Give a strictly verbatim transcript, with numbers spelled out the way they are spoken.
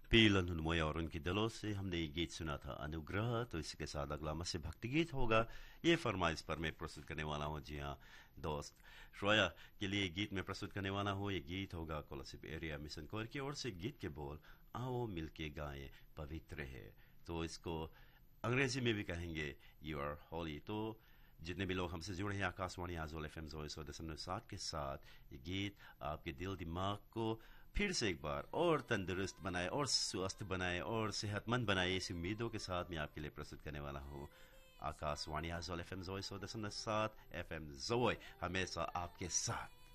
Pillion हुनमोय और उनके दिलों से हमने ये गीत सुना था अनुग्रह। तो इसके साथ अगला मसे भक्ति गीत होगा। ये फरमाइश पर मैं प्रस्तुत करने वाला हूँ। जी हाँ दोस्त, श्रोया के लिए गीत में प्रस्तुत करने वाला हूँ। ये गीत होगा कोलासिब एरिया मिशन कोर की ओर से। गीत के बोल, आओ मिलके गाएं पवित्र है। तो इसको अंग्रेजी में भी कहेंगे यू आर होली। तो जितने भी लोग हमसे जुड़े हैं आकाशवाणी आजोल एफ एम सौ दशमलव सात के साथ, ये गीत आपके दिल दिमाग को फिर से एक बार और तंदुरुस्त बनाए और स्वस्थ बनाए और सेहतमंद बनाए, इस उम्मीदों के साथ मैं आपके लिए प्रस्तुत करने वाला हूँ। आकाशवाणी आजोल एफ एम सौ दशमलव सात एफ एम जोय हमेशा आपके साथ।